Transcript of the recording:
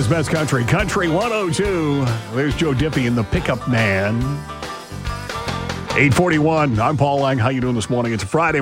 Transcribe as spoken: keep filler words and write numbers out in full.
Carolina's best country, Country one oh two. There's Joe Diffie and the Pickup Man. eight forty-one. I'm Paul Lang. How you doing this morning? It's a Friday.